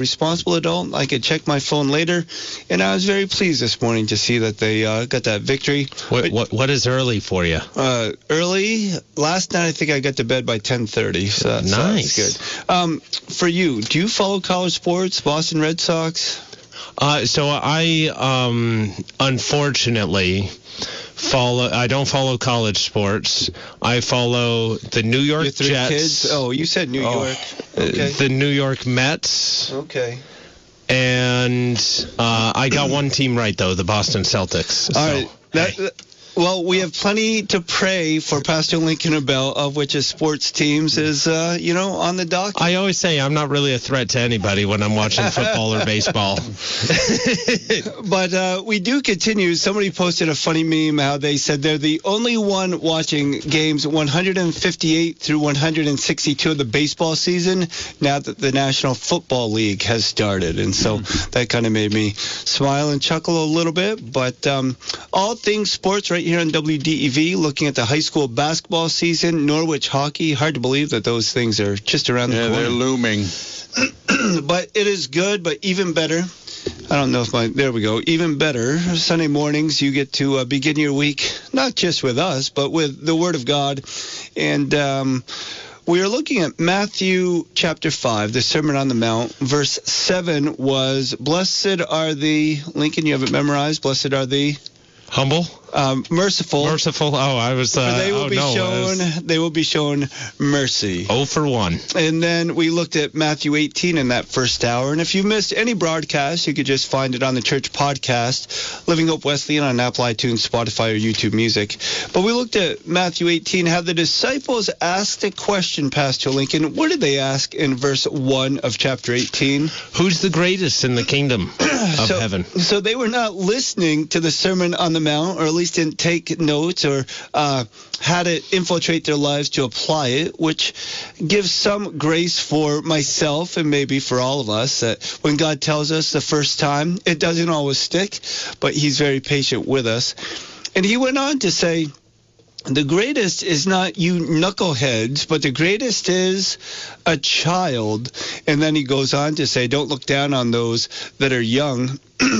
responsible adult. I could check my phone later, and I was very pleased this morning to see that they got that victory. What is early for you? Early? Last night I think I got to bed by 10:30, so that's nice. Good. For you, do you follow college sports, Boston Red Sox? So I, unfortunately, I don't follow college sports. I follow the New York Your three Jets. Kids? Oh, you said New York. Okay. The New York Mets. Okay. And I got one team right, though, the Boston Celtics. All right. Well, we have plenty to pray for Pastor Lincoln Abell, of which his sports teams is, on the docket. I always say I'm not really a threat to anybody when I'm watching football or baseball. But we do continue. Somebody posted a funny meme how they said they're the only one watching games 158 through 162 of the baseball season now that the National Football League has started. And so that kind of made me smile and chuckle a little bit. But all things sports right here on WDEV, looking at the high school basketball season, Norwich hockey. Hard to believe that those things are just around the corner. Yeah, they're looming. But it is good, but even better. I don't know if there we go. Even better. Sunday mornings, you get to begin your week, not just with us, but with the Word of God. And we are looking at Matthew chapter 5, the Sermon on the Mount. Verse 7 was, blessed are the, Lincoln, you have it memorized, blessed are the... Humble? Merciful. Merciful? Oh, I was... they will be shown mercy. 0 for 1. And then we looked at Matthew 18 in that first hour. And if you missed any broadcast, you could just find it on the church podcast, Living Hope Wesleyan on Apple, iTunes, Spotify, or YouTube Music. But we looked at Matthew 18. Have the disciples asked a question, Pastor Lincoln? What did they ask in verse 1 of chapter 18? Who's the greatest in the kingdom of heaven? So they were not listening to the Sermon on the Mount, or at least didn't take notes or had it infiltrate their lives to apply it, which gives some grace for myself and maybe for all of us that when God tells us the first time, it doesn't always stick, but he's very patient with us. And he went on to say, the greatest is not you knuckleheads, but the greatest is a child. And then he goes on to say, don't look down on those that are young.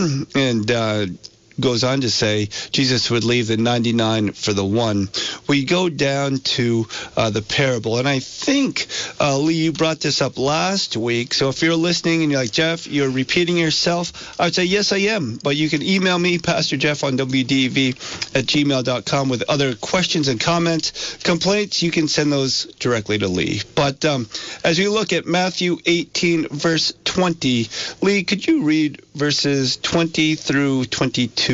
And goes on to say Jesus would leave the 99 for the one. We go down to the parable, and I think, Lee, you brought this up last week, so if you're listening and you're like, Jeff, you're repeating yourself, I would say, yes, I am, but you can email me, Pastor Jeff on WDEV@gmail.com with other questions and comments, complaints, you can send those directly to Lee. But as we look at Matthew 18, verse 20, Lee, could you read verses 20 through 22?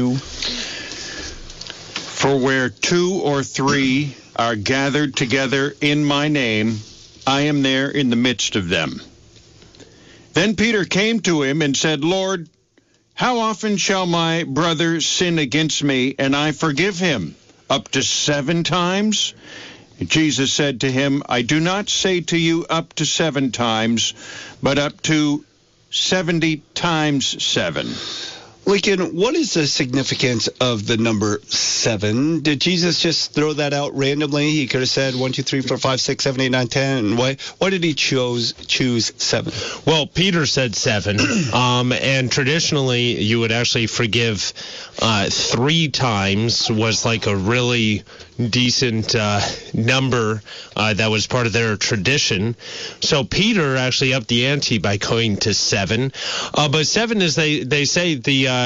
For where 2 or 3 are gathered together in my name, I am there in the midst of them. Then Peter came to him and said, Lord, how often shall my brother sin against me and I forgive him? Up to 7 times? Jesus said to him, I do not say to you up to 7 times, but up to 70 times 7. Lincoln, what is the significance of the number 7? Did Jesus just throw that out randomly? He could have said 1, 2, 3, 4, 5, 6, 7, 8, 9, 10. And why did he choose 7? Well, Peter said 7. And traditionally, you would actually forgive 3 times was like a really decent number that was part of their tradition. So Peter actually upped the ante by going to 7. But 7 is, they say, the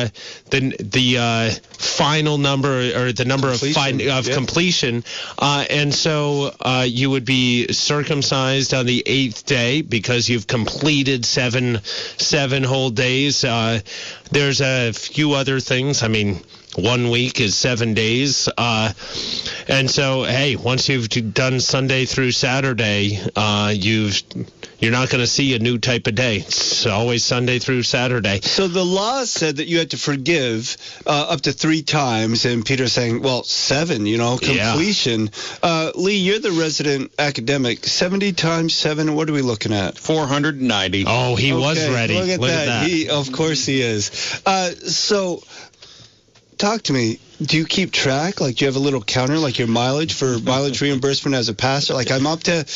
final number, or the number of completion. And so you would be circumcised on the 8th day because you've completed 7 whole days. There's a few other things. I mean, 1 week is 7 days. And so, hey, once you've done Sunday through Saturday, you're not going to see a new type of day. It's always Sunday through Saturday. So the law said that you had to forgive up to 3 times, and Peter's saying, well, 7, completion. Yeah. Lee, you're the resident academic. 70 times 7, what are we looking at? 490. Oh, he was ready. Look at that. Of course he is. So talk to me. Do you keep track? Like, do you have a little counter, like your mileage for mileage reimbursement as a pastor? Like, I'm up to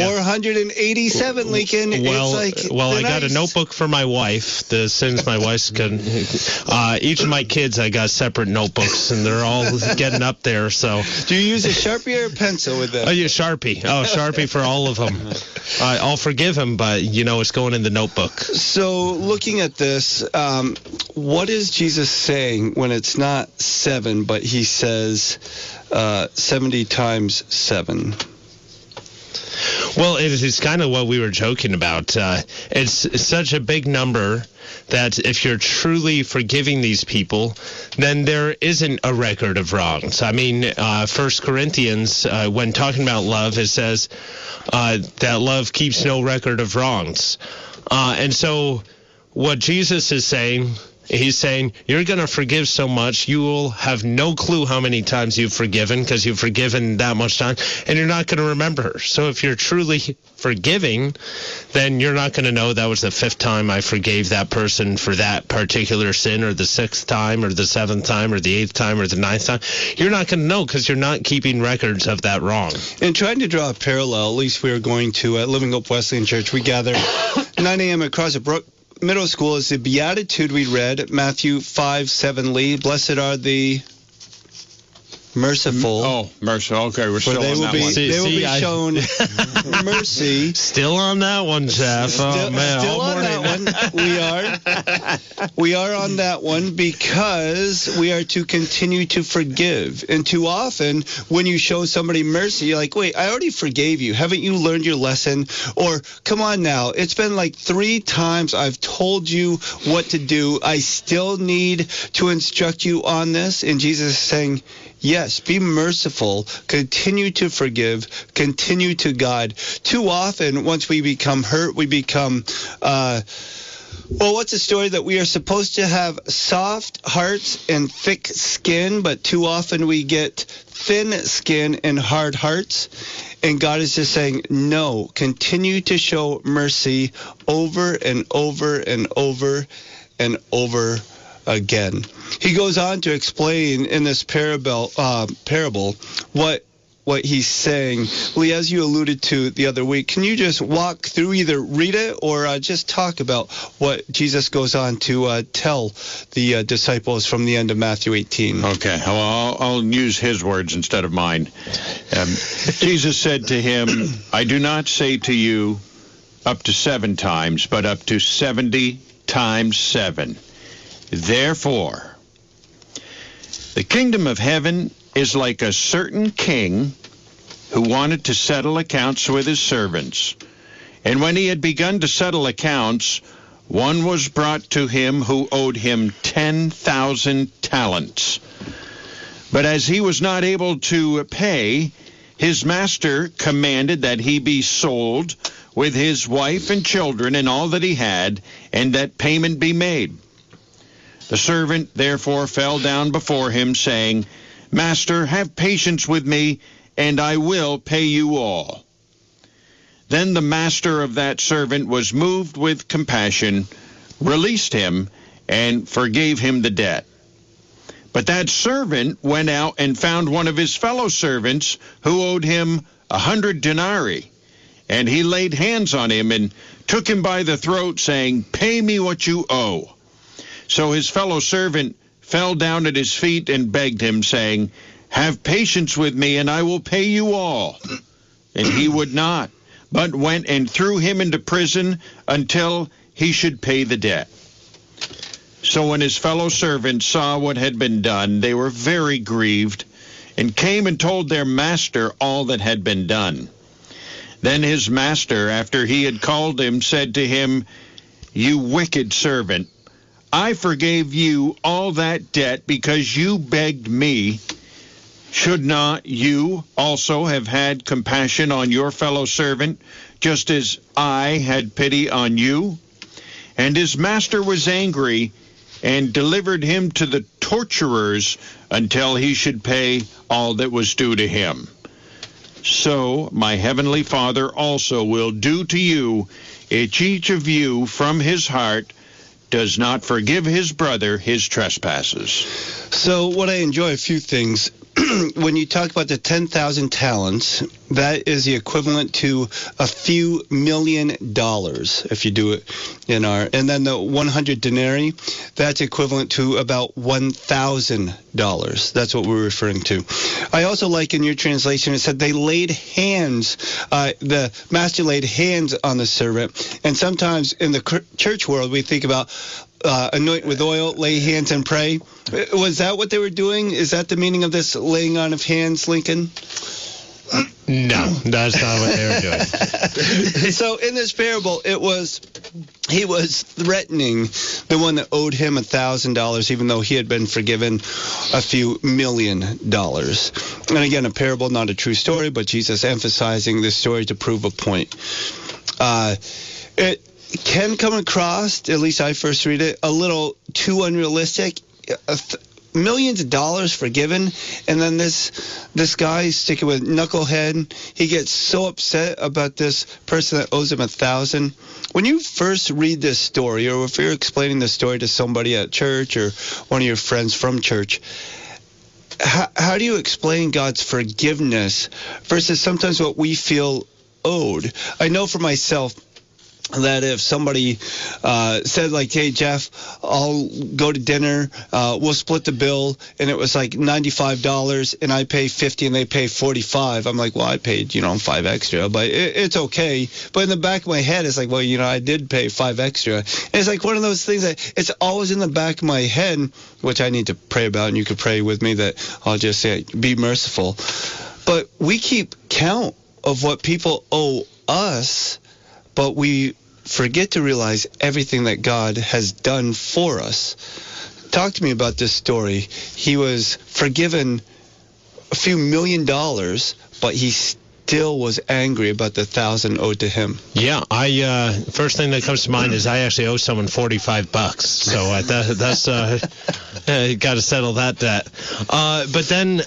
487, Lincoln. I got a notebook for my wife. Since my wife's each of my kids, I got separate notebooks, and they're all getting up there. So, do you use a Sharpie or a pencil with them? Oh, yeah, Sharpie. Oh, Sharpie for all of them. I'll forgive him, but it's going in the notebook. So, looking at this, what is Jesus saying when it's not 7, but he says 70 times 7? Well, it is kind of what we were joking about. It's such a big number that if you're truly forgiving these people, then there isn't a record of wrongs. I mean, 1 Corinthians, when talking about love, it says that love keeps no record of wrongs. And so what Jesus is saying, he's saying, you're going to forgive so much, you will have no clue how many times you've forgiven, because you've forgiven that much time, and you're not going to remember. So if you're truly forgiving, then you're not going to know that was the 5th time I forgave that person for that particular sin, or the 6th time, or the 7th time, or the 8th time, or the 9th time. You're not going to know, because you're not keeping records of that wrong. And trying to draw a parallel, at least we are going to at Living Hope Wesleyan Church. We gather 9 a.m. at Crossett Brook Middle School is the Beatitude we read, Matthew 5:7. Lee, blessed are the merciful. Oh, merciful. Okay, we're still on that one. They will be shown mercy. Still on that one, Jeff. Still on that one. We are on that one because we are to continue to forgive. And too often, when you show somebody mercy, you're like, wait, I already forgave you. Haven't you learned your lesson? Or, come on now, it's been like 3 times I've told you what to do. I still need to instruct you on this. And Jesus is saying, yes, be merciful, continue to forgive, continue to guide. Too often, once we become hurt, we become, what's the story that we are supposed to have soft hearts and thick skin, but too often we get thin skin and hard hearts. And God is just saying, no, continue to show mercy over and over and over and over again. He goes on to explain in this parable what he's saying. Lee, as you alluded to the other week, can you just walk through, either read it or just talk about what Jesus goes on to tell the disciples from the end of Matthew 18? Okay, well, I'll use his words instead of mine. Jesus said to him, I do not say to you up to 7 times, but up to 70 times 7. Therefore, the kingdom of heaven is like a certain king who wanted to settle accounts with his servants. And when he had begun to settle accounts, one was brought to him who owed him 10,000 talents. But as he was not able to pay, his master commanded that he be sold with his wife and children and all that he had, and that payment be made. The servant therefore fell down before him, saying, Master, have patience with me, and I will pay you all. Then the master of that servant was moved with compassion, released him, and forgave him the debt. But that servant went out and found one of his fellow servants who owed him 100 denarii. And he laid hands on him and took him by the throat, saying, Pay me what you owe. So his fellow servant fell down at his feet and begged him, saying, Have patience with me, and I will pay you all. And he would not, but went and threw him into prison until he should pay the debt. So when his fellow servants saw what had been done, they were very grieved, and came and told their master all that had been done. Then his master, after he had called him, said to him, You wicked servant, I forgave you all that debt because you begged me. Should not you also have had compassion on your fellow servant, just as I had pity on you? And his master was angry and delivered him to the torturers until he should pay all that was due to him. So my heavenly Father also will do to you, each of you from his heart, does not forgive his brother his trespasses. So what I enjoy, a few things. When you talk about the 10,000 talents, that is the equivalent to a few $1 million if you do it in our. And then the 100 denarii, that's equivalent to about $1,000. That's what we're referring to. I also like in your translation, it said they laid hands, the master laid hands on the servant. And sometimes in the church world, we think about anoint with oil, lay hands and pray. Was that what they were doing? Is that the meaning of this laying on of hands, Lincoln? No, that's not what they were doing. So in this parable, he was threatening the one that owed him $1,000, even though he had been forgiven a few $1 million. And again, a parable, not a true story, but Jesus emphasizing this story to prove a point. It can come across, at least I first read it, a little too unrealistic. Millions of dollars forgiven, and then this guy sticking with knucklehead, he gets so upset about this person that owes him $1,000. When you first read this story, or if you're explaining this story to somebody at church or one of your friends from church, how do you explain God's forgiveness versus sometimes what we feel owed? I know for myself that if somebody said, like, hey, Jeff, I'll go to dinner, we'll split the bill, and it was like $95, and I pay $50 and they pay $45, I'm like, well, I paid, $5 extra, but it's okay. But in the back of my head, it's like, well, I did pay $5 extra. And it's like one of those things that it's always in the back of my head, which I need to pray about, and you could pray with me that I'll just say, be merciful. But we keep count of what people owe us, but we forget to realize everything that God has done for us. Talk to me about this story. He was forgiven a few $1 million, but he still was angry about the $1,000 owed to him. Yeah, first thing that comes to mind is I actually owe someone $45, so that's got to settle that debt. But then.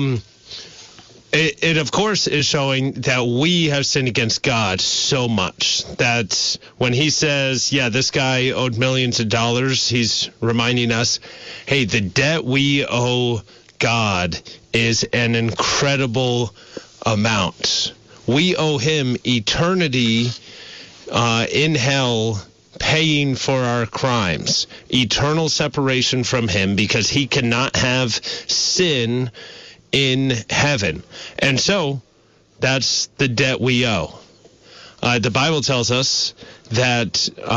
It, of course, is showing that we have sinned against God so much that when he says, yeah, this guy owed millions of dollars, he's reminding us, hey, the debt we owe God is an incredible amount. We owe him eternity in hell, paying for our crimes, eternal separation from him, because he cannot have sin in heaven. And so that's the debt we owe. The Bible tells us that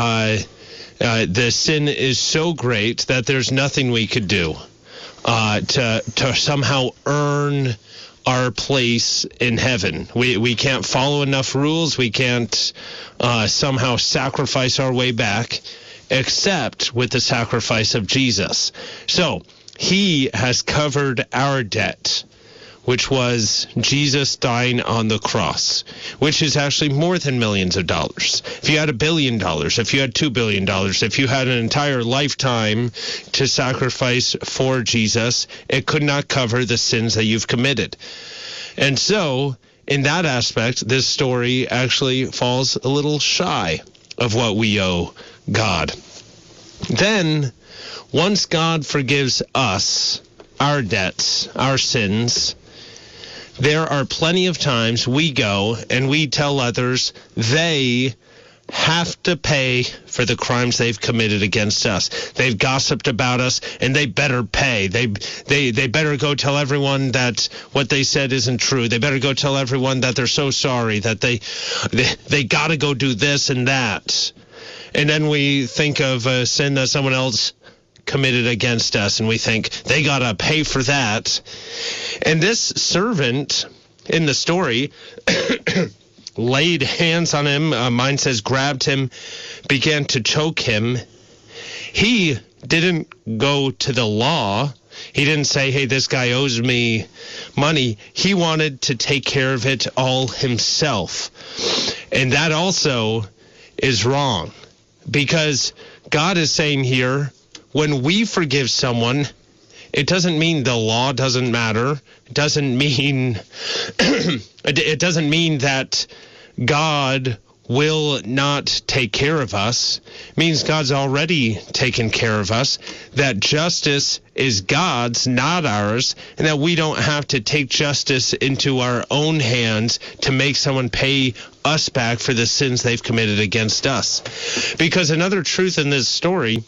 the sin is so great that there's nothing we could do to somehow earn our place in heaven. We can't follow enough rules. We can't somehow sacrifice our way back, except with the sacrifice of Jesus. So he has covered our debt, which was Jesus dying on the cross, which is actually more than millions of dollars. If you had $1 billion, if you had $2 billion, if you had an entire lifetime to sacrifice for Jesus, it could not cover the sins that you've committed. And so, in that aspect, this story actually falls a little shy of what we owe God. Then, once God forgives us, our debts, our sins, there are plenty of times we go and we tell others they have to pay for the crimes they've committed against us. They've gossiped about us, and they better pay. They better go tell everyone that what they said isn't true. They better go tell everyone that they're so sorry, that they got to go do this and that. And then we think of a sin that someone else committed against us, and we think they got to pay for that. And this servant in the story laid hands on him. Mine says grabbed him, began to choke him. He didn't go to the law. He didn't say, hey, this guy owes me money. He wanted to take care of it all himself. And that also is wrong, because God is saying here, when we forgive someone, it doesn't mean the law doesn't matter. It doesn't mean that God will not take care of us means God's already taken care of us, that justice is God's, not ours, and that we don't have to take justice into our own hands to make someone pay us back for the sins they've committed against us. Because another truth in this story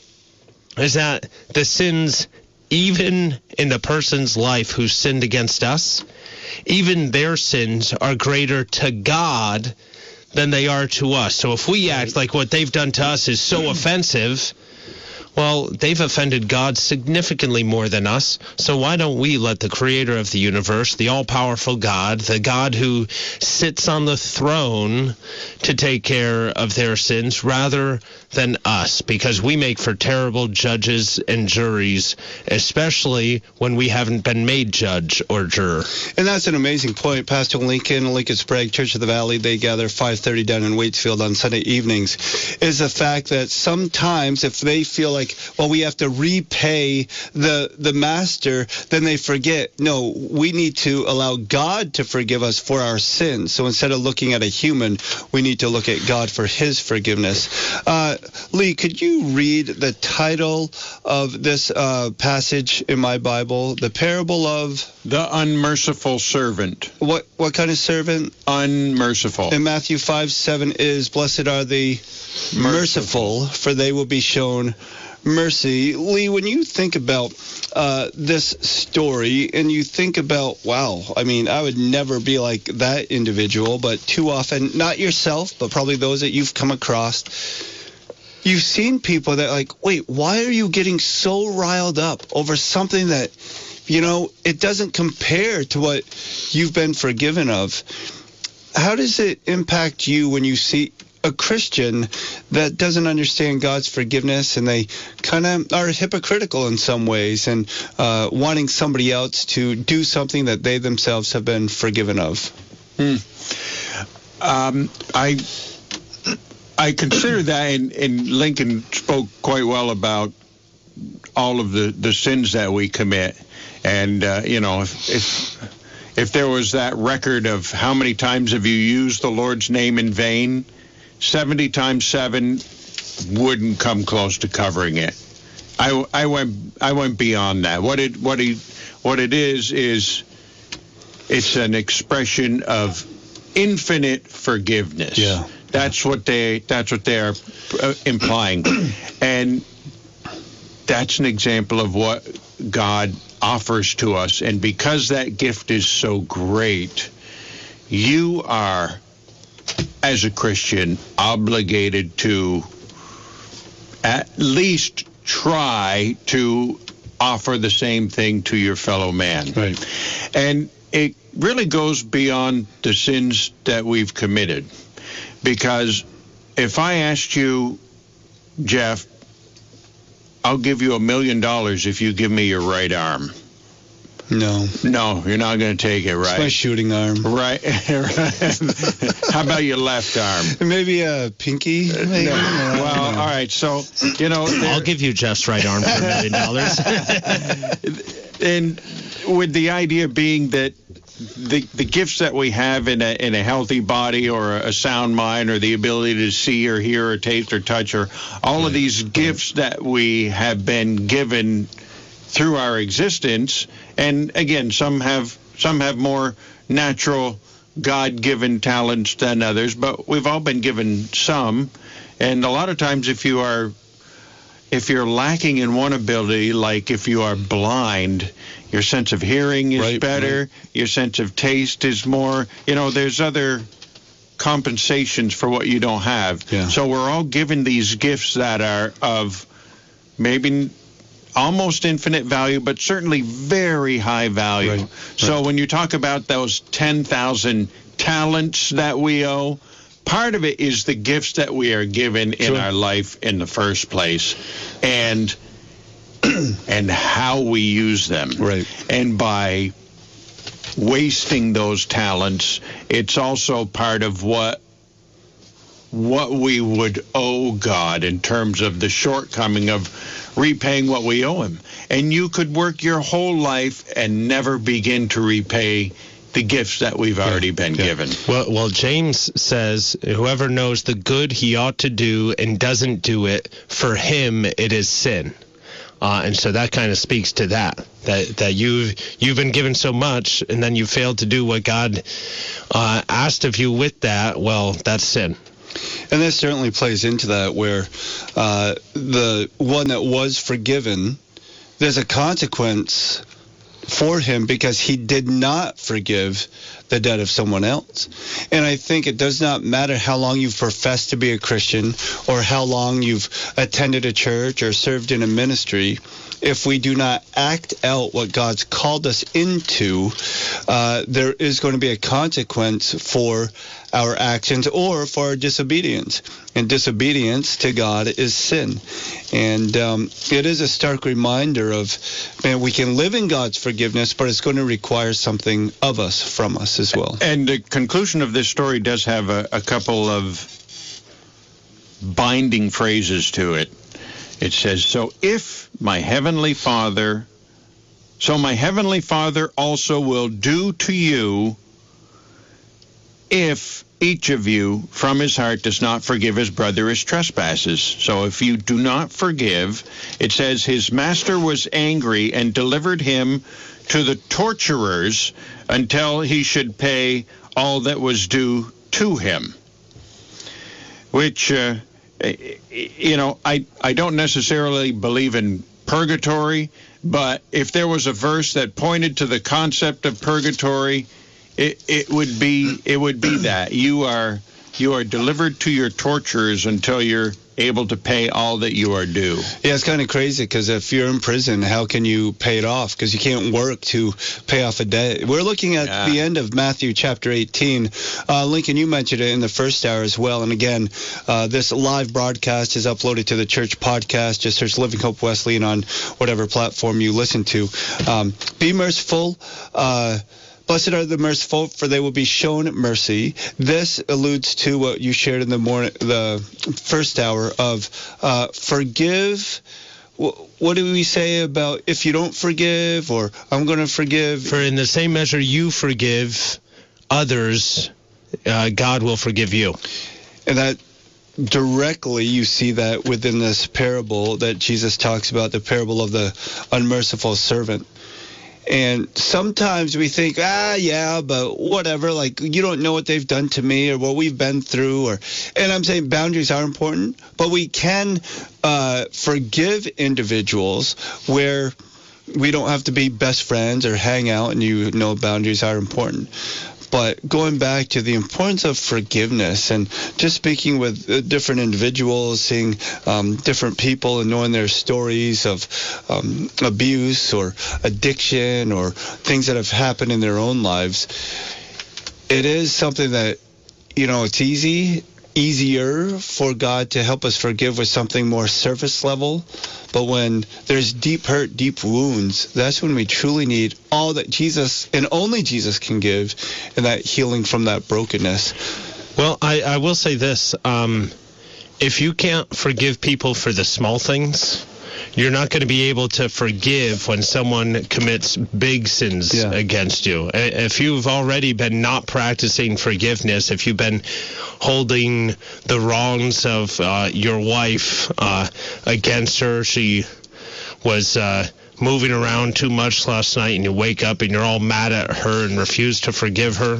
is that the sins, even in the person's life who sinned against us, even their sins are greater to God than they are to us. So if we act like what they've done to us is so offensive, well, they've offended God significantly more than us. So why don't we let the creator of the universe, the all-powerful God, the God who sits on the throne to take care of their sins rather than us? Because we make for terrible judges and juries, especially when we haven't been made judge or juror. And that's an amazing point. Pastor Lincoln Sprague, Church of the Valley, they gather 5:30 down in Waitsfield on Sunday evenings, is the fact that sometimes if they feel like, well, we have to repay the master, then they forget, no, we need to allow God to forgive us for our sins. So instead of looking at a human, we need to look at God for his forgiveness. Lee, could you read the title of this passage in my Bible, the parable of the unmerciful servant? What kind of servant? Unmerciful. In Matthew 5:7 is, blessed are the merciful, for they will be shown mercy. Lee, when you think about this story and you think about, wow, I mean, I would never be like that individual, but too often, not yourself, but probably those that you've come across, you've seen people that like, wait, why are you getting so riled up over something that, you know, it doesn't compare to what you've been forgiven of? How does it impact you when you see a Christian that doesn't understand God's forgiveness, and they kind of are hypocritical in some ways and wanting somebody else to do something that they themselves have been forgiven of? I consider that, and Lincoln spoke quite well about all of the sins that we commit. And, you know, if there was that record of how many times have you used the Lord's name in vain, 70 times 7 wouldn't come close to covering it. I went beyond that. What it is it's an expression of infinite forgiveness. Yeah. That's what they are implying. And that's an example of what God offers to us. And because that gift is so great, you are, as a Christian, obligated to at least try to offer the same thing to your fellow man. Right. And it really goes beyond the sins that we've committed. Because if I asked you, Jeff, I'll give you $1 million if you give me your right arm. No, you're not going to take it, right? It's my shooting arm. Right. How about your left arm? Maybe a pinky? Maybe. No. Well, all right. So, you know, I'll give you Jeff's right arm for $1 And million. with the idea being that the gifts that we have in a healthy body or a sound mind, or the ability to see or hear or taste or touch, or all of these gifts that we have been given through our existence, and again, some have more natural God-given talents than others, but we've all been given some. And a lot of times, if you're lacking in one ability, like if you are blind, your sense of hearing is better, your sense of taste is more, you know, there's other compensations for what you don't have. Yeah. So we're all given these gifts that are of maybe almost infinite value, but certainly very high value. Right. So when you talk about those 10,000 talents that we owe, part of it is the gifts that we are given in our life in the first place, and how we use them. Right. And by wasting those talents, it's also part of what we would owe God in terms of the shortcoming of repaying what we owe him. And you could work your whole life and never begin to repay the gifts that we've already been given. Well, James says, whoever knows the good he ought to do and doesn't do it, for him it is sin. And so that kind of speaks to that you've been given so much, and then you failed to do what God asked of you with that. Well, that's sin. And this certainly plays into that, where the one that was forgiven, there's a consequence for him because he did not forgive the debt of someone else. And I think it does not matter how long you've professed to be a Christian or how long you've attended a church or served in a ministry. If we do not act out what God's called us into, there is going to be a consequence for our actions or for our disobedience. And disobedience to God is sin. And it is a stark reminder of, man, we can live in God's forgiveness, but it's going to require something of us, from us as well. And the conclusion of this story does have a couple of binding phrases to it. It says, so my heavenly Father also will do to you if each of you from his heart does not forgive his brother his trespasses. So if you do not forgive, it says his master was angry and delivered him to the torturers until he should pay all that was due to him. Which, I don't necessarily believe in purgatory, but if there was a verse that pointed to the concept of purgatory, it would be that you are delivered to your torturers until you're able to pay all that you are due. Yeah, it's kind of crazy because if you're in prison, how can you pay it off? Because you can't work to pay off a debt. We're looking at the end of Matthew chapter 18. Lincoln, you mentioned it in the first hour as well. And again, this live broadcast is uploaded to the church podcast. Just search Living Hope Wesleyan on whatever platform you listen to. Be merciful. Blessed are the merciful, for they will be shown mercy. This alludes to what you shared in the first hour of forgive. What do we say about if you don't forgive, or I'm going to forgive? For in the same measure you forgive others, God will forgive you. And that directly you see that within this parable that Jesus talks about, the parable of the unmerciful servant. And sometimes we think, but whatever, like, you don't know what they've done to me or what we've been through. And I'm saying boundaries are important, but we can forgive individuals where we don't have to be best friends or hang out, and boundaries are important. But going back to the importance of forgiveness and just speaking with different individuals, seeing different people and knowing their stories of abuse or addiction or things that have happened in their own lives, it is something that, it's easier for God to help us forgive with something more surface level. But when there's deep hurt, deep wounds, that's when we truly need all that Jesus and only Jesus can give, and that healing from that brokenness. Well, I will say this. If you can't forgive people for the small things, you're not going to be able to forgive when someone commits big sins against you. If you've already been not practicing forgiveness, if you've been holding the wrongs of your wife against her, she was moving around too much last night, and you wake up and you're all mad at her and refuse to forgive her,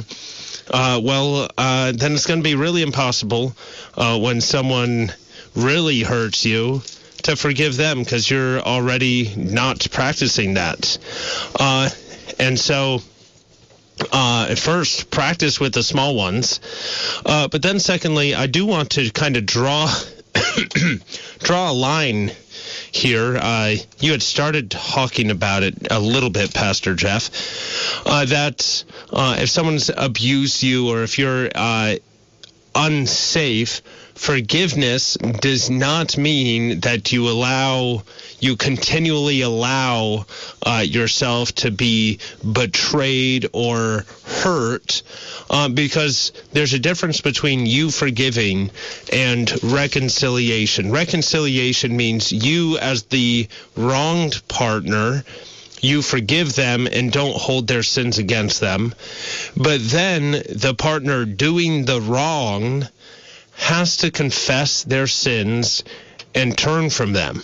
then it's going to be really impossible when someone really hurts you to forgive them, because you're already not practicing that. And so first, practice with the small ones. But then secondly, I do want to kind of draw a line here. You had started talking about it a little bit, Pastor Jeff, that if someone's abused you or if you're unsafe, forgiveness does not mean that you continually allow yourself to be betrayed or hurt, because there's a difference between you forgiving and reconciliation. Reconciliation means you, as the wronged partner, you forgive them and don't hold their sins against them. But then the partner doing the wrong has to confess their sins and turn from them.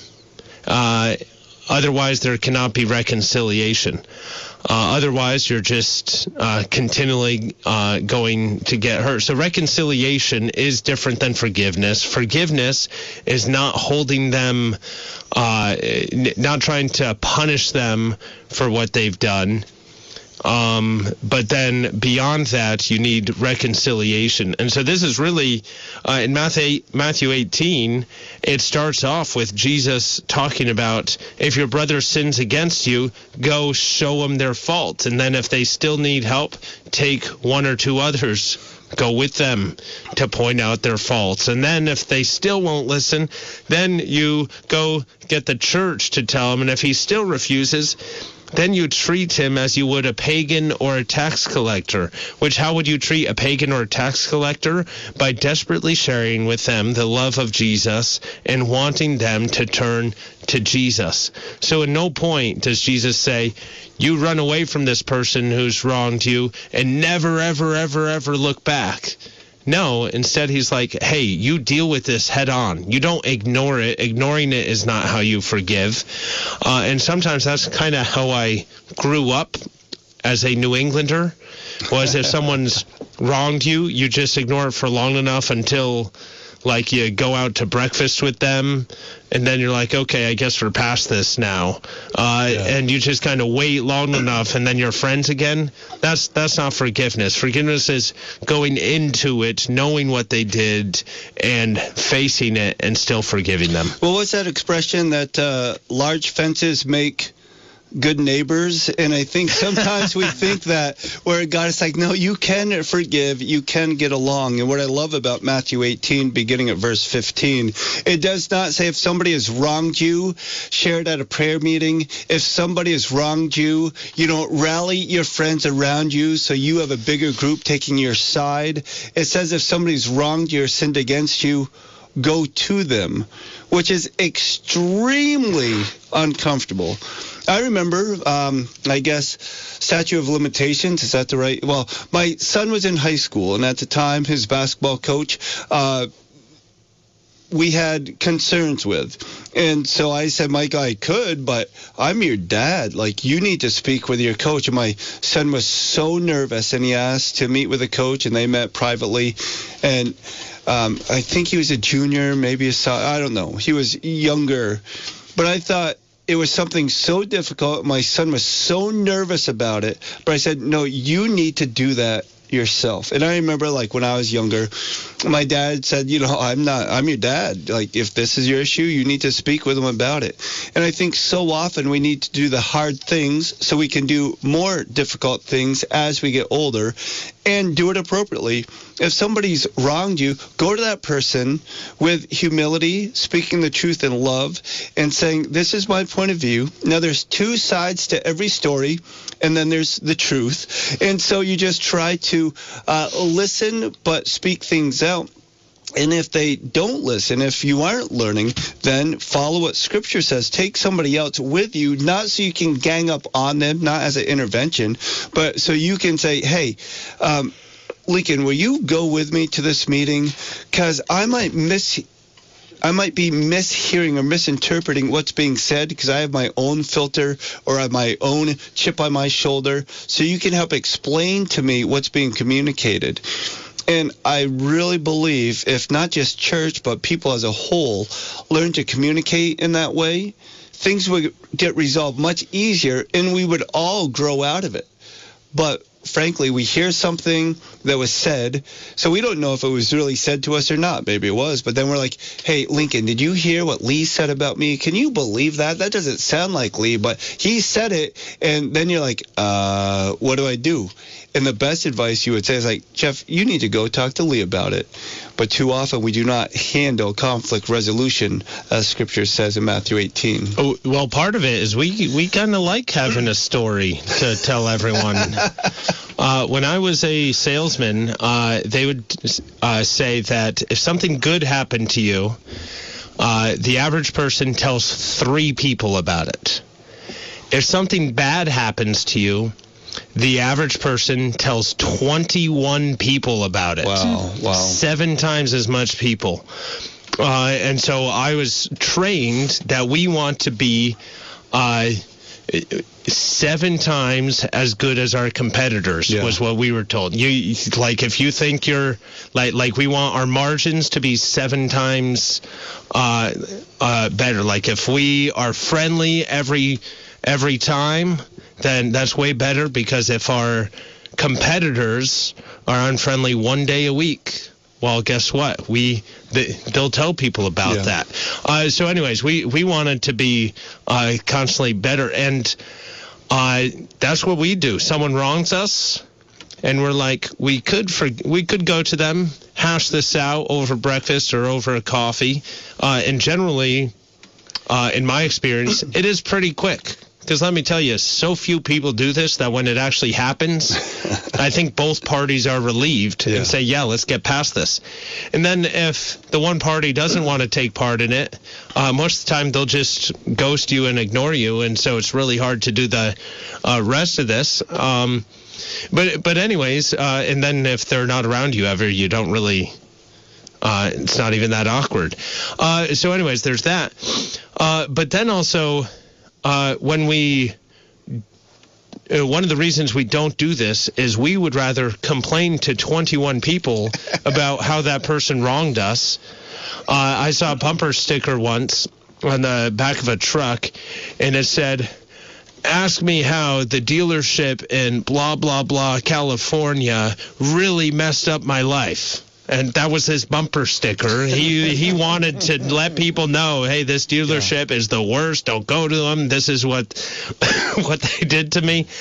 Otherwise, there cannot be reconciliation. Otherwise, you're just continually going to get hurt. So reconciliation is different than forgiveness. Forgiveness is not holding them, not trying to punish them for what they've done. But then beyond that, you need reconciliation. And so this is really, in Matthew 18, it starts off with Jesus talking about if your brother sins against you, go show them their fault. And then if they still need help, take one or two others, go with them to point out their faults. And then if they still won't listen, then you go get the church to tell them. And if he still refuses, then you treat him as you would a pagan or a tax collector. Which, how would you treat a pagan or a tax collector? By desperately sharing with them the love of Jesus and wanting them to turn to Jesus. So at no point does Jesus say, you run away from this person who's wronged you and never, ever, ever, ever look back. No, instead he's like, hey, you deal with this head on. You don't ignore it. Ignoring it is not how you forgive. And sometimes that's kind of how I grew up as a New Englander, was if someone's wronged you, you just ignore it for long enough until, like, you go out to breakfast with them, and then you're like, okay, I guess we're past this now. And you just kind of wait long enough, and then you're friends again. That's not forgiveness. Forgiveness is going into it, knowing what they did, and facing it, and still forgiving them. Well, what's that expression that large fences make good neighbors? And I think sometimes we think that, where God is like, no, you can forgive, you can get along. And what I love about Matthew 18, beginning at verse 15, it does not say if somebody has wronged you, share it at a prayer meeting. If somebody has wronged you, you don't rally your friends around you so you have a bigger group taking your side. It says if somebody's wronged you or sinned against you, go to them, which is extremely uncomfortable. I remember, I guess, statute of limitations, is that the right? Well, my son was in high school, and at the time, his basketball coach, we had concerns with. And so I said, Mike, I could, but I'm your dad. Like, you need to speak with your coach. And my son was so nervous, and he asked to meet with a coach, and they met privately. And I think he was a junior, maybe I don't know. He was younger. But I thought it was something so difficult. My son was so nervous about it. But I said, no, you need to do that yourself. And I remember, like, when I was younger, my dad said, I'm your dad. Like, if this is your issue, you need to speak with him about it. And I think so often we need to do the hard things so we can do more difficult things as we get older and do it appropriately. If somebody's wronged you, go to that person with humility, speaking the truth in love, and saying, this is my point of view. Now, there's two sides to every story, and then there's the truth. And so you just try to listen, but speak things out. And if they don't listen, if you aren't learning, then follow what Scripture says. Take somebody else with you, not so you can gang up on them, not as an intervention, but so you can say, hey, Lincoln, will you go with me to this meeting? Because I might be mishearing or misinterpreting what's being said because I have my own filter or I have my own chip on my shoulder. So you can help explain to me what's being communicated. And I really believe if not just church, but people as a whole learn to communicate in that way, things would get resolved much easier and we would all grow out of it. But frankly, we hear something that was said, so we don't know if it was really said to us or not. Maybe it was, but then we're like, hey, Lincoln, did you hear what Lee said about me? Can you believe that? That doesn't sound like Lee, but he said it, and then you're like, what do I do? And the best advice you would say is like, Jeff, you need to go talk to Lee about it. But too often we do not handle conflict resolution, as Scripture says in Matthew 18. Oh, well, part of it is we kind of like having a story to tell everyone. When I was a salesman, they would say that if something good happened to you, the average person tells 3 people about it. if something bad happens to you, the average person tells 21 people about it. Wow. 7 times as much people. And so I was trained that we want to be 7 times as good as our competitors, was what we were told. You like, if you think you're like we want our margins to be 7 times better. Like, if we are friendly every time, then that's way better, because if our competitors are unfriendly one day a week, well, guess what? They'll tell people about that. So anyways, we wanted to be constantly better, and that's what we do. Someone wrongs us, and we're like, we could go to them, hash this out over breakfast or over a coffee, and generally, in my experience, it is pretty quick. Because let me tell you, so few people do this that when it actually happens, I think both parties are relieved and say, let's get past this. And then if the one party doesn't want to take part in it, most of the time they'll just ghost you and ignore you. And so it's really hard to do the rest of this. But anyways, and then if they're not around you ever, you don't really... it's not even that awkward. So anyways, there's that. But then also... one of the reasons we don't do this is we would rather complain to 21 people about how that person wronged us. I saw a bumper sticker once on the back of a truck, and it said, "Ask me how the dealership in blah, blah, blah, California really messed up my life." And that was his bumper sticker. He wanted to let people know, hey, this dealership is the worst. Don't go to them. This is what they did to me.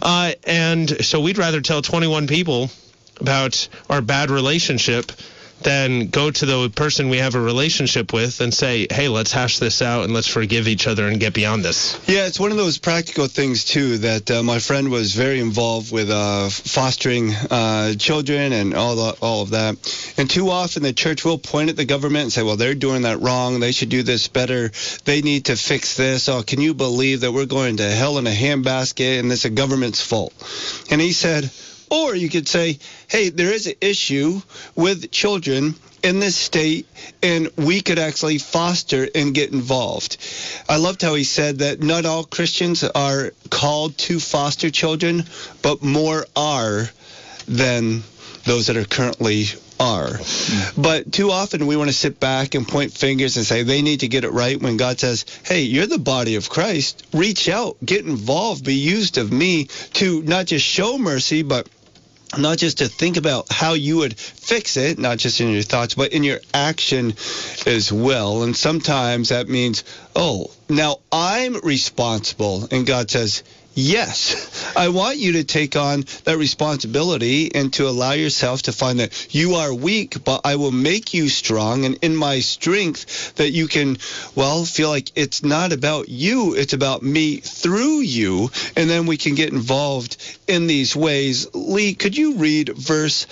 And so we'd rather tell 21 people about our bad relationship than go to the person we have a relationship with and say, hey, let's hash this out and let's forgive each other and get beyond this. Yeah, it's one of those practical things, too, that my friend was very involved with fostering children and all of that. And too often the church will point at the government and say, well, they're doing that wrong. They should do this better. They need to fix this. Oh, can you believe that we're going to hell in a handbasket and it's the government's fault? And he said... Or you could say, hey, there is an issue with children in this state, and we could actually foster and get involved. I loved how he said that not all Christians are called to foster children, but more are than those that are currently are. But too often we want to sit back and point fingers and say they need to get it right, when God says, hey, you're the body of Christ. Reach out, get involved, be used of me to not just show mercy, but not just to think about how you would fix it, not just in your thoughts, but in your action as well. And sometimes that means, oh, now I'm responsible. And God says, yes, I want you to take on that responsibility and to allow yourself to find that you are weak, but I will make you strong. And in my strength that you can, well, feel like it's not about you, it's about me through you. And then we can get involved in these ways. Lee, could you read verse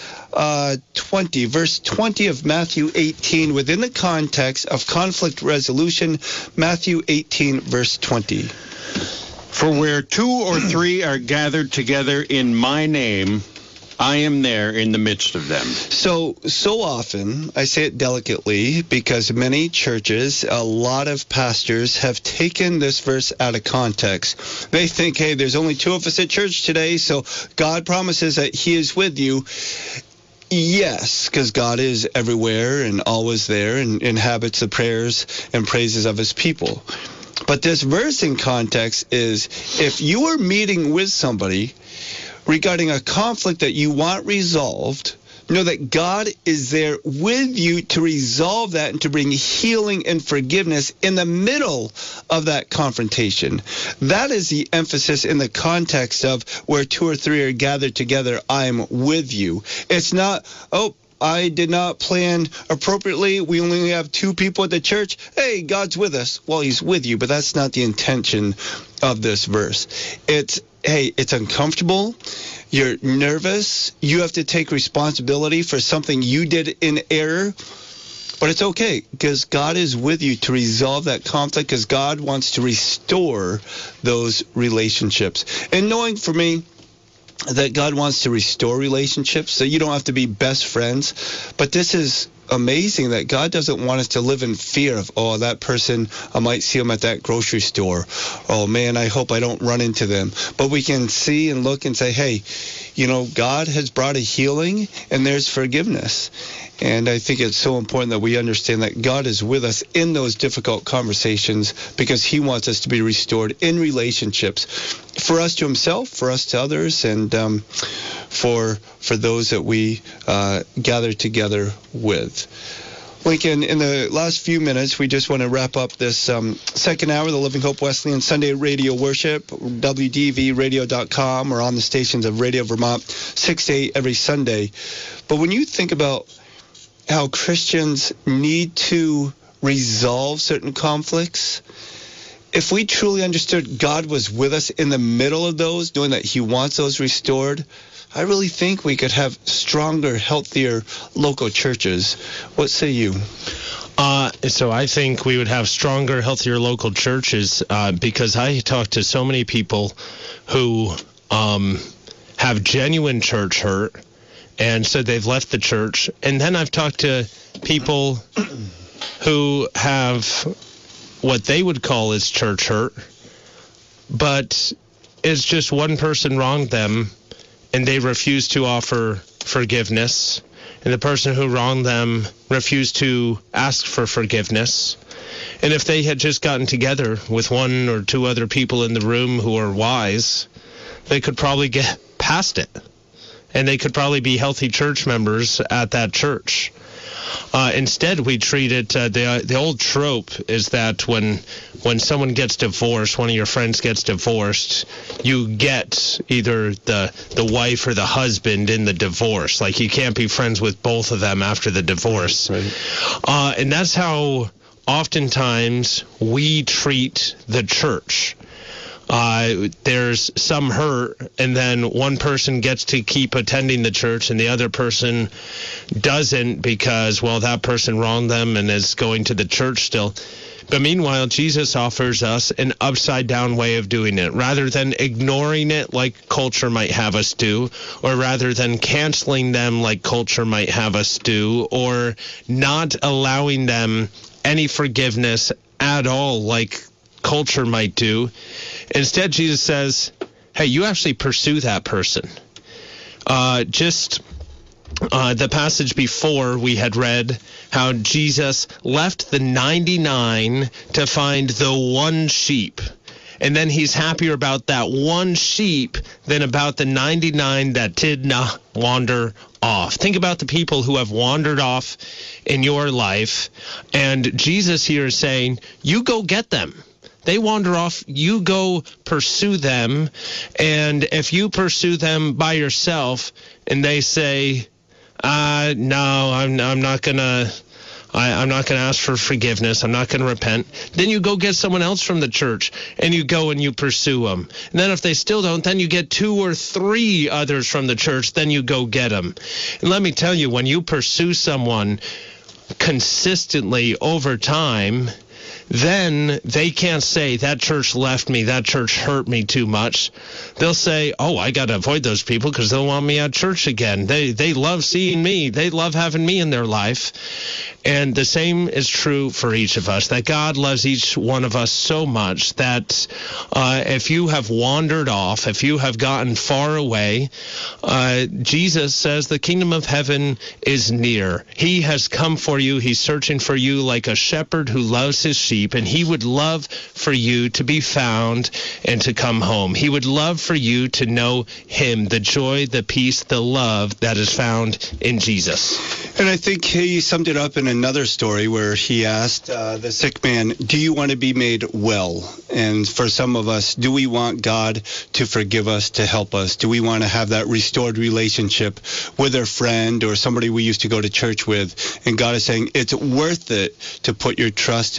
20 of Matthew 18 within the context of conflict resolution? Matthew 18, verse 20. For where 2 or 3 are gathered together in my name, I am there in the midst of them. So often, I say it delicately, because many churches, a lot of pastors have taken this verse out of context. They think, hey, there's only 2 of us at church today, so God promises that he is with you. Yes, because God is everywhere and always there and inhabits the prayers and praises of his people. But this verse in context is, if you are meeting with somebody regarding a conflict that you want resolved, know that God is there with you to resolve that and to bring healing and forgiveness in the middle of that confrontation. That is the emphasis in the context of where 2 or 3 are gathered together, I'm with you. It's not, oh, I did not plan appropriately. We only have 2 people at the church. Hey, God's with us. Well, he's with you, but that's not the intention of this verse. It's, hey, it's uncomfortable. You're nervous. You have to take responsibility for something you did in error. But it's okay, because God is with you to resolve that conflict, because God wants to restore those relationships. And knowing for me that God wants to restore relationships, so you don't have to be best friends. But this is amazing that God doesn't want us to live in fear of, oh, that person, I might see them at that grocery store. Oh, man, I hope I don't run into them. But we can see and look and say, hey, God has brought a healing, and there's forgiveness. And I think it's so important that we understand that God is with us in those difficult conversations, because he wants us to be restored in relationships, for us to himself, for us to others, and for those that we gather together with. Lincoln, in the last few minutes, we just want to wrap up this second hour of the Living Hope Wesleyan Sunday Radio Worship, WDVRadio.com, or on the stations of Radio Vermont, 6 to 8 every Sunday. But when you think about how Christians need to resolve certain conflicts, if we truly understood God was with us in the middle of those, knowing that he wants those restored, I really think we could have stronger, healthier local churches. What say you? So I think we would have stronger, healthier local churches because I talk to so many people who have genuine church hurt, and so they've left the church. And then I've talked to people who have what they would call as church hurt, but it's just one person wronged them, and they refuse to offer forgiveness, and the person who wronged them refused to ask for forgiveness. And if they had just gotten together with one or two other people in the room who are wise, they could probably get past it, and they could probably be healthy church members at that church. Instead, we treat it, the old trope is that when someone gets divorced, one of your friends gets divorced, you get either the wife or the husband in the divorce. Like, you can't be friends with both of them after the divorce. Right. And that's how oftentimes we treat the church. There's some hurt, and then one person gets to keep attending the church and the other person doesn't because, well, that person wronged them and is going to the church still. But meanwhile, Jesus offers us an upside-down way of doing it. Rather than ignoring it like culture might have us do, or rather than canceling them like culture might have us do, or not allowing them any forgiveness at all like culture might do. Instead, Jesus says, hey, you actually pursue that person. The passage before, we had read how Jesus left the 99 to find the one sheep. And then he's happier about that one sheep than about the 99 that did not wander off. Think about the people who have wandered off in your life. And Jesus here is saying, you go get them. They wander off, you go pursue them, and if you pursue them by yourself and they say, no, I'm not gonna ask for forgiveness, I'm not gonna repent, then you go get someone else from the church and you go and you pursue them. And then if they still don't, then you get 2 or 3 others from the church, then you go get them. And let me tell you, when you pursue someone consistently over time, then they can't say, that church left me, that church hurt me too much. They'll say, oh, I got to avoid those people because they'll want me at church again. They love seeing me. They love having me in their life. And the same is true for each of us, that God loves each one of us so much that if you have wandered off, if you have gotten far away, Jesus says the kingdom of heaven is near. He has come for you. He's searching for you like a shepherd who loves his sheep, and he would love for you to be found and to come home. He would love for you to know him, the joy, the peace, the love that is found in Jesus. And I think he summed it up in another story where he asked the sick man, do you want to be made well? And for some of us, do we want God to forgive us, to help us? Do we want to have that restored relationship with a friend or somebody we used to go to church with? And God is saying it's worth it to put your trust and faith in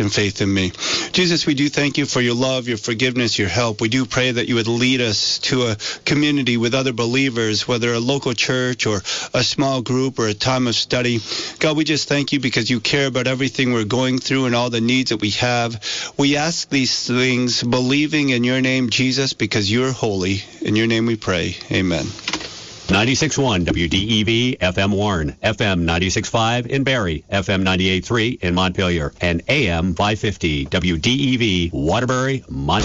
in me. Jesus, we do thank you for your love, your forgiveness, your help. We do pray that you would lead us to a community with other believers, whether a local church or a small group or a time of study. God, we just thank you because you care about everything we're going through and all the needs that we have. We ask these things believing in your name, Jesus, because you're holy. In your name we pray. Amen. 96.1 WDEV FM Warren, FM 96.5 in Barrie, FM 98.3 in Montpelier, and AM 550 WDEV Waterbury,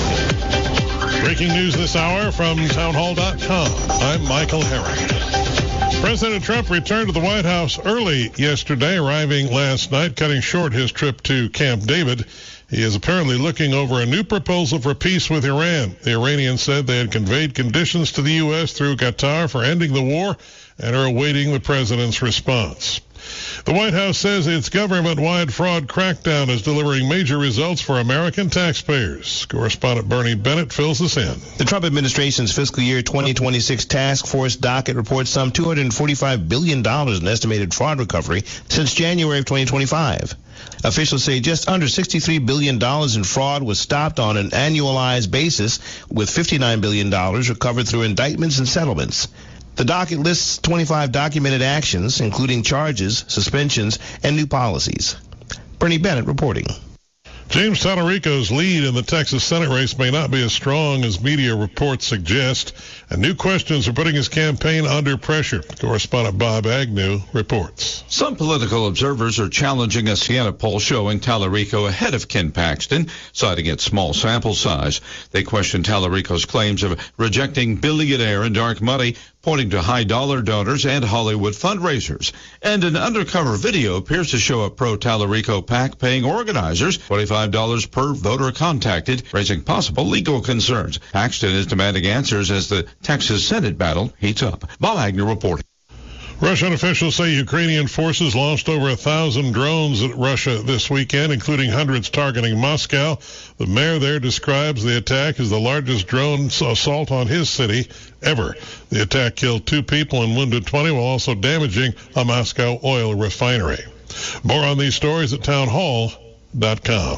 Montpelier. Breaking news this hour from townhall.com. I'm Michael Herring. President Trump returned to the White House early yesterday, arriving last night, cutting short his trip to Camp David. He is apparently looking over a new proposal for peace with Iran. The Iranians said they had conveyed conditions to the U.S. through Qatar for ending the war and are awaiting the president's response. The White House says its government-wide fraud crackdown is delivering major results for American taxpayers. Correspondent Bernie Bennett fills us in. The Trump administration's fiscal year 2026 task force docket reports some $245 billion in estimated fraud recovery since January of 2025. Officials say just under $63 billion in fraud was stopped on an annualized basis, with $59 billion recovered through indictments and settlements. The docket lists 25 documented actions, including charges, suspensions, and new policies. Bernie Bennett reporting. James Tallarico's lead in the Texas Senate race may not be as strong as media reports suggest, and new questions are putting his campaign under pressure. Correspondent Bob Agnew reports. Some political observers are challenging a Siena poll showing Tallarico ahead of Ken Paxton, citing its small sample size. They question Tallarico's claims of rejecting billionaire and dark money, pointing to high-dollar donors and Hollywood fundraisers. And an undercover video appears to show a pro-Tallarico PAC paying organizers $25 per voter contacted, raising possible legal concerns. Paxton is demanding answers as the Texas Senate battle heats up. Bob Agnew reporting. Russian officials say Ukrainian forces launched over 1,000 drones at Russia this weekend, including hundreds targeting Moscow. The mayor there describes the attack as the largest drone assault on his city ever. The attack killed 2 people and wounded 20 while also damaging a Moscow oil refinery. More on these stories at townhall.com.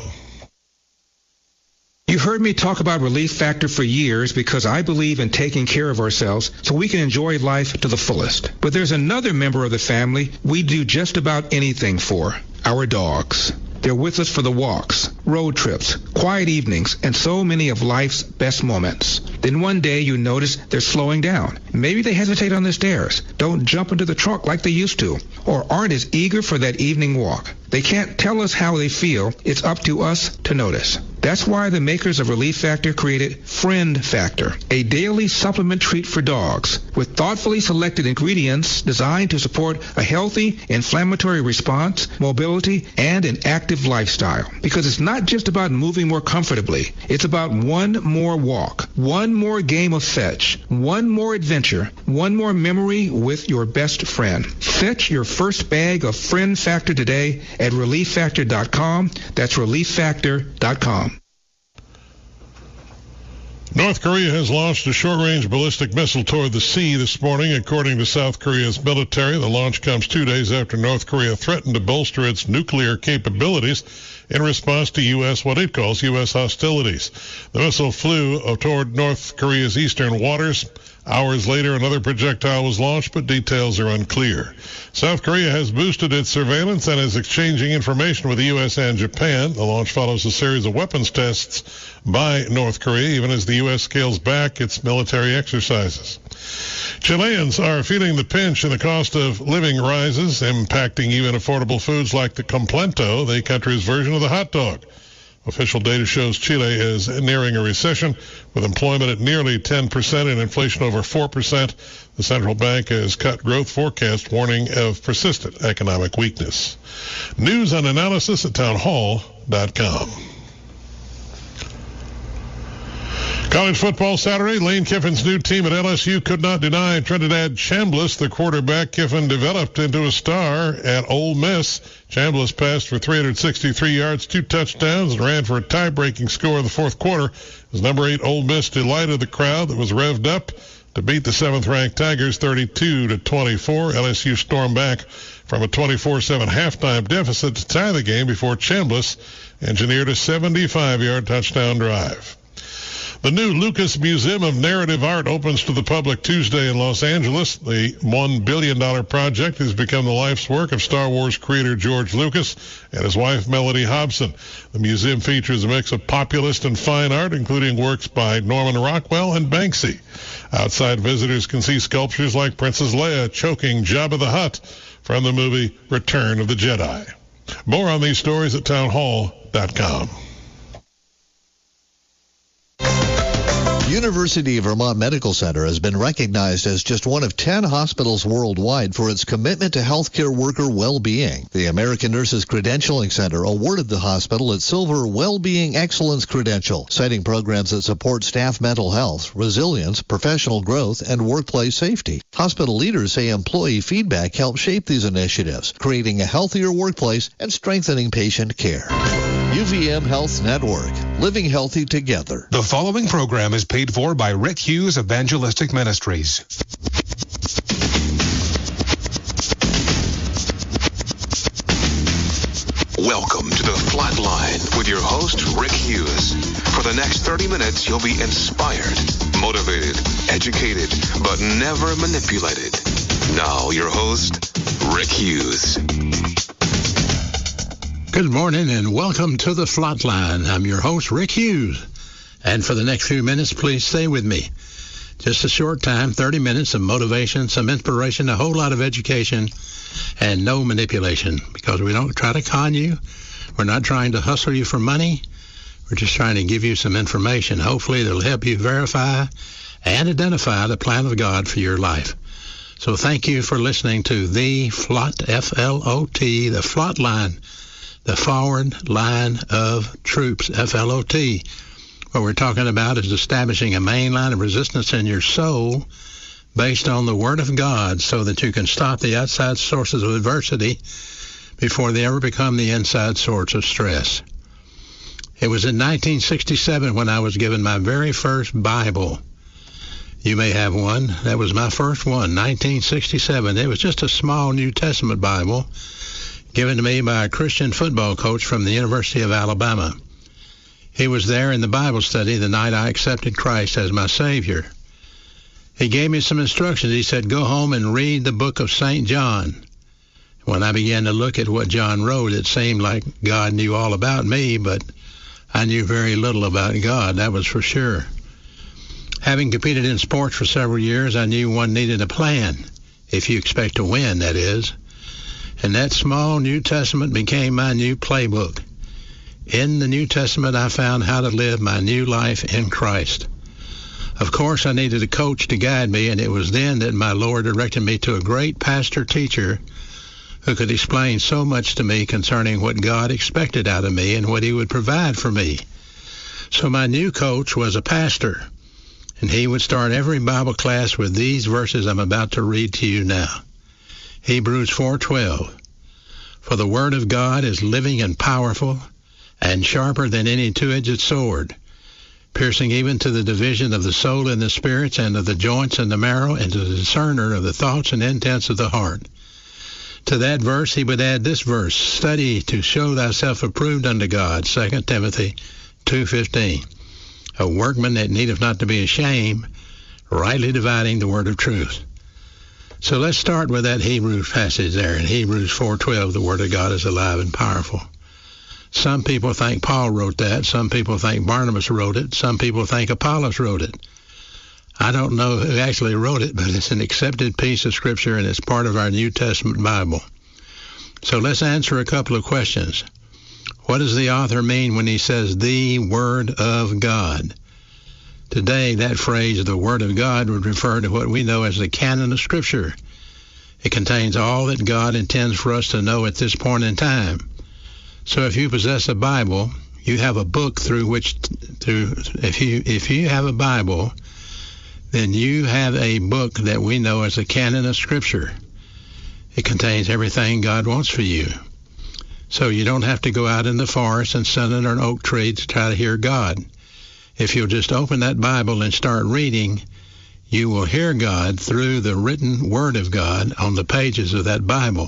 You've heard me talk about Relief Factor for years because I believe in taking care of ourselves so we can enjoy life to the fullest. But there's another member of the family we do just about anything for, our dogs. They're with us for the walks, road trips, quiet evenings, and so many of life's best moments. Then one day you notice they're slowing down. Maybe they hesitate on the stairs, don't jump into the trunk like they used to, or aren't as eager for that evening walk. They can't tell us how they feel. It's up to us to notice. That's why the makers of Relief Factor created Friend Factor, a daily supplement treat for dogs with thoughtfully selected ingredients designed to support a healthy inflammatory response, mobility, and an active lifestyle. Because it's not just about moving more comfortably. It's about one more walk, one more game of fetch, one more adventure, one more memory with your best friend. Fetch your first bag of Friend Factor today at ReliefFactor.com. That's ReliefFactor.com. North Korea has launched a short-range ballistic missile toward the sea this morning, according to South Korea's military. The launch comes 2 days after North Korea threatened to bolster its nuclear capabilities in response to what it calls U.S. hostilities. The missile flew toward North Korea's eastern waters. Hours later, another projectile was launched, but details are unclear. South Korea has boosted its surveillance and is exchanging information with the U.S. and Japan. The launch follows a series of weapons tests by North Korea, even as the U.S. scales back its military exercises. Chileans are feeling the pinch, and the cost of living rises, impacting even affordable foods like the completo, the country's version of the hot dog. Official data shows Chile is nearing a recession, with employment at nearly 10% and inflation over 4%. The central bank has cut growth forecasts, warning of persistent economic weakness. News and analysis at townhall.com. College football Saturday. Lane Kiffin's new team at LSU could not deny Trinidad Chambliss, the quarterback Kiffin developed into a star at Ole Miss. Chambliss passed for 363 yards, 2 touchdowns, and ran for a tie-breaking score in the fourth quarter. As number 8 Ole Miss delighted the crowd that was revved up. to beat the 7th-ranked Tigers 32-24. LSU stormed back from a 24-7 halftime deficit to tie the game before Chambliss engineered a 75-yard touchdown drive. The new Lucas Museum of Narrative Art opens to the public Tuesday in Los Angeles. The $1 billion project has become the life's work of Star Wars creator George Lucas and his wife Melody Hobson. The museum features a mix of populist and fine art, including works by Norman Rockwell and Banksy. Outside, visitors can see sculptures like Princess Leia choking Jabba the Hutt from the movie Return of the Jedi. More on these stories at townhall.com. University of Vermont Medical Center has been recognized as just one of 10 hospitals worldwide for its commitment to healthcare worker well-being. The American Nurses Credentialing Center awarded the hospital its Silver Well-Being Excellence Credential, citing programs that support staff mental health, resilience, professional growth, and workplace safety. Hospital leaders say employee feedback helps shape these initiatives, creating a healthier workplace and strengthening patient care. UVM Health Network, living healthy together. The following program is paid for by Rick Hughes Evangelistic Ministries. Welcome to the Flatline with your host, Rick Hughes. For the next 30 minutes, you'll be inspired, motivated, educated, but never manipulated. Now, your host, Rick Hughes. Good morning and welcome to the Flatline. I'm your host, Rick Hughes. And for the next few minutes, please stay with me. Just a short time, 30 minutes of motivation, some inspiration, a whole lot of education, and no manipulation, because we don't try to con you. We're not trying to hustle you for money. We're just trying to give you some information. Hopefully it'll help you verify and identify the plan of God for your life. So thank you for listening to the FLOT, F-L-O-T, the Flatline, the Forward Line of Troops, FLOT. What we're talking about is establishing a main line of resistance in your soul based on the Word of God so that you can stop the outside sources of adversity before they ever become the inside source of stress. It was in 1967 when I was given my very first Bible. You may have one. That was my first one, 1967. It was just a small New Testament Bible given to me by a Christian football coach from the University of Alabama. He was there in the Bible study the night I accepted Christ as my Savior. He gave me some instructions. He said, go home and read the book of St. John. When I began to look at what John wrote, it seemed like God knew all about me, but I knew very little about God, that was for sure. Having competed in sports for several years, I knew one needed a plan, if you expect to win, that is. And that small New Testament became my new playbook. In the New Testament, I found how to live my new life in Christ. Of course, I needed a coach to guide me, and it was then that my Lord directed me to a great pastor-teacher who could explain so much to me concerning what God expected out of me and what he would provide for me. So my new coach was a pastor, and he would start every Bible class with these verses I'm about to read to you now. Hebrews 4:12. For the word of God is living and powerful and sharper than any two-edged sword, piercing even to the division of the soul and the spirits and of the joints and the marrow, and to the discerner of the thoughts and intents of the heart. To that verse he would add this verse, study to show thyself approved unto God, 2 Timothy 2:15. A workman that needeth not to be ashamed, rightly dividing the word of truth. So let's start with that Hebrews passage there. In Hebrews 4:12, the Word of God is alive and powerful. Some people think Paul wrote that. Some people think Barnabas wrote it. Some people think Apollos wrote it. I don't know who actually wrote it, but it's an accepted piece of Scripture, and it's part of our New Testament Bible. So let's answer a couple of questions. What does the author mean when he says the Word of God? Today, that phrase, the Word of God, would refer to what we know as the canon of Scripture. It contains all that God intends for us to know at this point in time. So if you possess a Bible, you have a book if you have a Bible, then you have a book that we know as the canon of Scripture. It contains everything God wants for you. So you don't have to go out in the forest and sit under an oak tree to try to hear God. If you'll just open that Bible and start reading, you will hear God through the written Word of God on the pages of that Bible.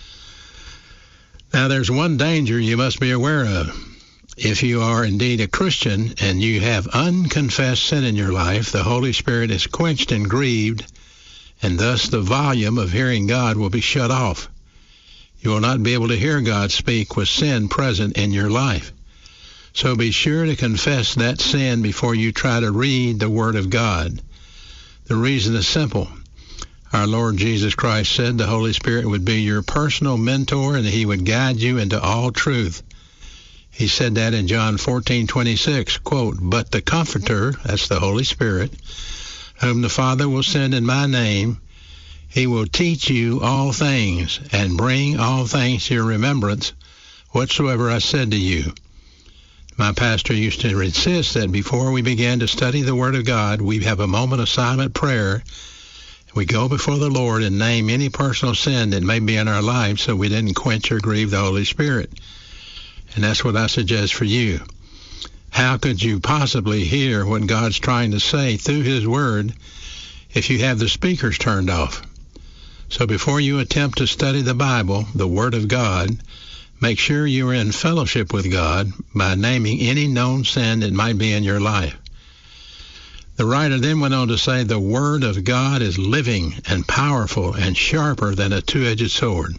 Now, there's one danger you must be aware of. If you are indeed a Christian and you have unconfessed sin in your life, the Holy Spirit is quenched and grieved, and thus the volume of hearing God will be shut off. You will not be able to hear God speak with sin present in your life. So be sure to confess that sin before you try to read the Word of God. The reason is simple. Our Lord Jesus Christ said the Holy Spirit would be your personal mentor and he would guide you into all truth. He said that in John 14:26, quote, "But the Comforter," that's the Holy Spirit, "whom the Father will send in my name, he will teach you all things and bring all things to your remembrance, whatsoever I said to you." My pastor used to insist that before we began to study the Word of God, we have a moment of silent prayer. We go before the Lord and name any personal sin that may be in our lives so we didn't quench or grieve the Holy Spirit. And that's what I suggest for you. How could you possibly hear what God's trying to say through His Word if you have the speakers turned off? So before you attempt to study the Bible, the Word of God, make sure you are in fellowship with God by naming any known sin that might be in your life. The writer then went on to say the Word of God is living and powerful and sharper than a two-edged sword.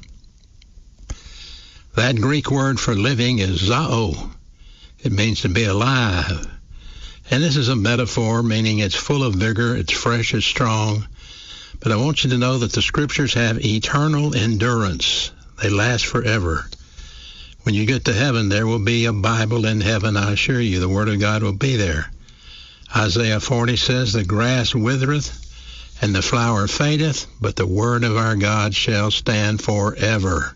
That Greek word for living is zoe. It means to be alive. And this is a metaphor, meaning it's full of vigor, it's fresh, it's strong. But I want you to know that the Scriptures have eternal endurance. They last forever. When you get to heaven, there will be a Bible in heaven, I assure you. The Word of God will be there. Isaiah 40 says, "The grass withereth, and the flower fadeth, but the Word of our God shall stand forever."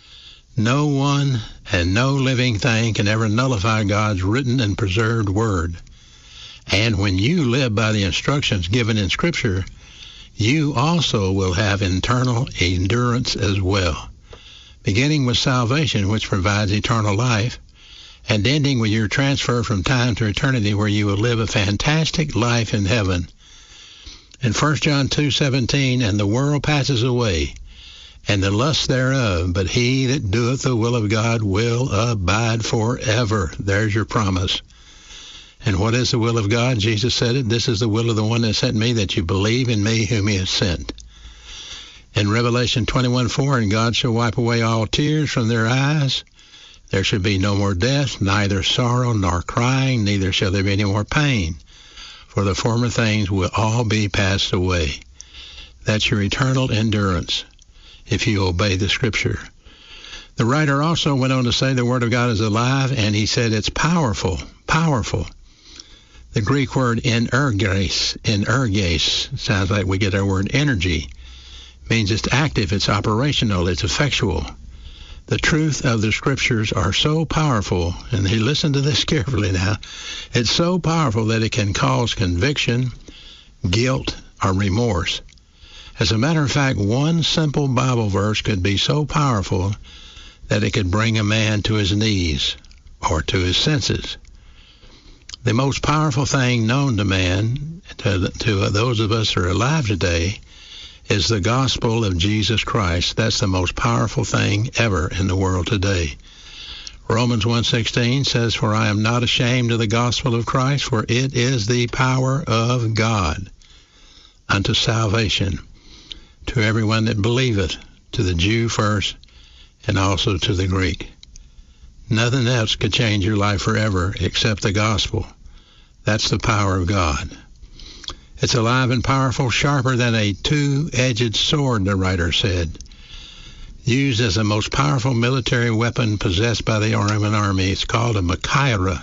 No one and no living thing can ever nullify God's written and preserved Word. And when you live by the instructions given in Scripture, you also will have eternal endurance as well, beginning with salvation, which provides eternal life, and ending with your transfer from time to eternity, where you will live a fantastic life in heaven. In 1 John 2:17, "And the world passes away, and the lust thereof, but he that doeth the will of God will abide forever." There's your promise. And what is the will of God? Jesus said it. "This is the will of the one that sent me, that you believe in me whom he has sent." In Revelation 21:4, "And God shall wipe away all tears from their eyes. There shall be no more death, neither sorrow nor crying, neither shall there be any more pain. For the former things will all be passed away." That's your eternal endurance if you obey the Scripture. The writer also went on to say the Word of God is alive, and he said it's powerful, powerful. The Greek word energes, sounds like we get our word energy, means it's active, it's operational, it's effectual. The truth of the Scriptures are so powerful, and listen to this carefully now, it's so powerful that it can cause conviction, guilt, or remorse. As a matter of fact, one simple Bible verse could be so powerful that it could bring a man to his knees or to his senses. The most powerful thing known to man, to those of us who are alive today, is the gospel of Jesus Christ. That's the most powerful thing ever in the world today. Romans 1:16 says, "For I am not ashamed of the gospel of Christ, for it is the power of God unto salvation to everyone that believeth, to the Jew first, and also to the Greek." Nothing else could change your life forever except the gospel. That's the power of God. It's alive and powerful, sharper than a two-edged sword, the writer said. Used as the most powerful military weapon possessed by the Roman army, it's called a machaira.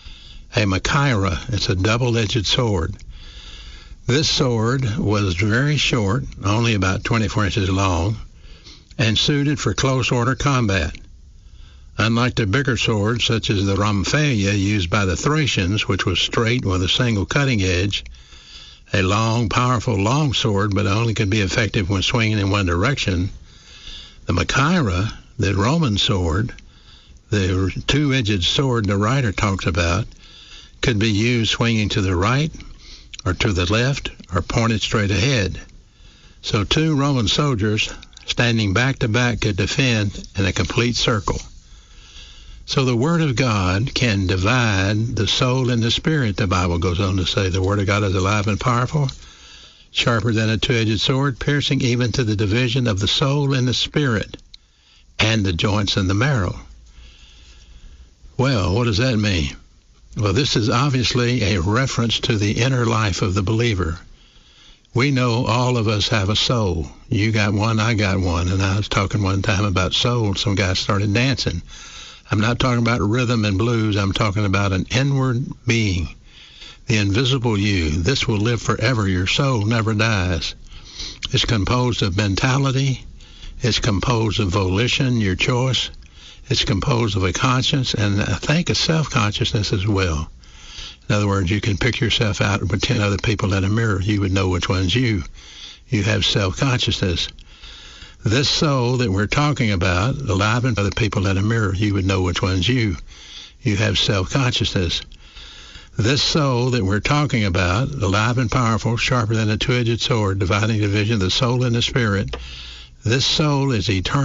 A machaira, it's a double-edged sword. This sword was very short, only about 24 inches long, and suited for close order combat. Unlike the bigger swords, such as the rhomphalia used by the Thracians, which was straight with a single cutting edge, a long, powerful, long sword, but only could be effective when swinging in one direction. The machaira, the Roman sword, the two-edged sword the writer talks about, could be used swinging to the right or to the left are pointed straight ahead. So 2 Roman soldiers standing back to back could defend in a complete circle. So the Word of God can divide the soul and the spirit, the Bible goes on to say. The Word of God is alive and powerful, sharper than a two-edged sword, piercing even to the division of the soul and the spirit, and the joints and the marrow. Well, what does that mean? Well, this is obviously a reference to the inner life of the believer. We know all of us have a soul. You got one, I got one. And I was talking one time about soul. Some guy started dancing. I'm not talking about rhythm and blues. I'm talking about an inward being, the invisible you. This will live forever. Your soul never dies. It's composed of mentality. It's composed of volition, your choice. It's composed of a conscience and I think a self-consciousness as well. In other words, you can pick yourself out with 10 other people in a mirror. You would know which one's you. You have self-consciousness. This soul that we're talking about, alive and other people in a mirror, you would know which one's you. You have self-consciousness. This soul that we're talking about, alive and powerful, sharper than a two-edged sword, dividing division of the soul and the spirit, this soul is eternal.